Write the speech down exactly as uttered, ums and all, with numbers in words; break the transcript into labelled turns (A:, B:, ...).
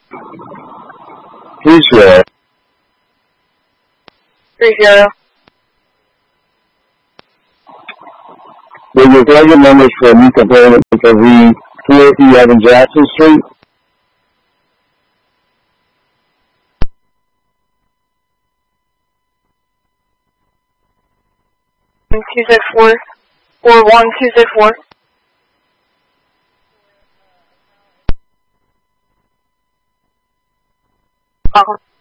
A: Three zero.
B: Three zero.
A: Will your target numbers for a new component for the four eleven Jackson Street?
B: two six four. Four one two six four. Uh-huh.